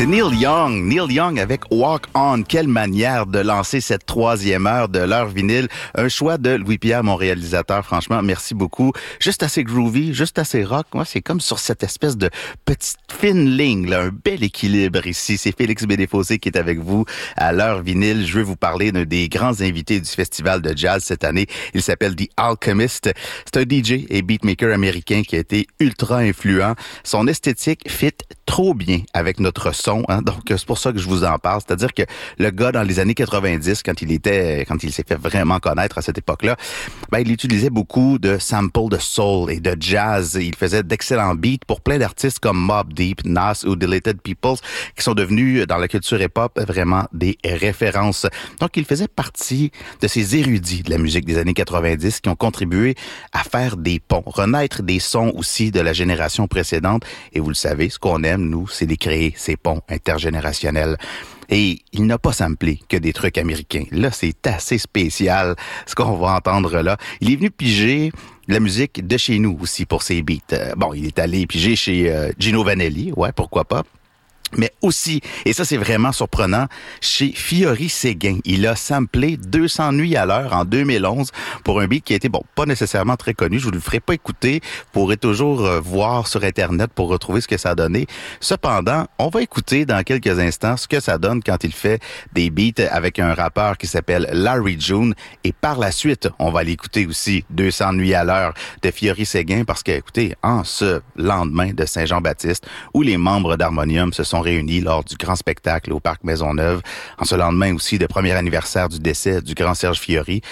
C'est Neil Young. Neil Young avec Walk On. Quelle manière de lancer cette troisième heure de l'heure vinyle. Un choix de Louis-Pierre, mon réalisateur. Franchement, merci beaucoup. Juste assez groovy, juste assez rock. Moi, c'est comme sur cette espèce de petite fine ligne, là. Un bel équilibre ici. C'est Félix Bédéfossé qui est avec vous à l'heure vinyle. Je veux vous parler d'un des grands invités du festival de jazz cette année. Il s'appelle The Alchemist. C'est un DJ et beatmaker américain qui a été ultra influent. Son esthétique fit trop bien avec notre son, hein? Donc c'est pour ça que je vous en parle. C'est-à-dire que le gars dans les années 90, quand il s'est fait vraiment connaître à cette époque-là, il utilisait beaucoup de samples de soul et de jazz. Il faisait d'excellents beats pour plein d'artistes comme Mobb Deep, Nas ou Deleted Peoples, qui sont devenus dans la culture hip-hop vraiment des références. Donc il faisait partie de ces érudits de la musique des années 90 qui ont contribué à faire des ponts, renaître des sons aussi de la génération précédente. Et vous le savez, ce qu'on aime, nous, c'est de créer ces ponts intergénérationnels. Et il n'a pas samplé que des trucs américains. Là, c'est assez spécial, ce qu'on va entendre là. Il est venu piger la musique de chez nous aussi pour ses beats. Il est allé piger chez Gino Vanelli, ouais, pourquoi pas. Mais aussi, et ça c'est vraiment surprenant, chez Fiori Séguin. Il a samplé 200 nuits à l'heure en 2011 pour un beat qui a été, pas nécessairement très connu. Je vous le ferai pas écouter. Vous pourrez toujours voir sur Internet pour retrouver ce que ça a donné. Cependant, on va écouter dans quelques instants ce que ça donne quand il fait des beats avec un rappeur qui s'appelle Larry June. Et par la suite, on va l'écouter aussi 200 nuits à l'heure de Fiori Séguin parce que, écoutez, en ce lendemain de Saint-Jean-Baptiste, où les membres d'Harmonium se sont réunis lors du grand spectacle au Parc Maisonneuve, en ce lendemain aussi de premier anniversaire du décès du grand Serge Fiori,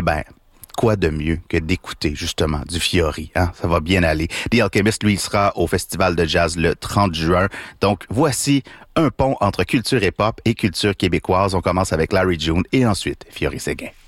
quoi de mieux que d'écouter justement du Fiori, hein? Ça va bien aller. The Alchemist, lui, il sera au Festival de jazz le 30 juin. Donc, voici un pont entre culture hip-hop et culture québécoise. On commence avec Larry June et ensuite Fiori Séguin.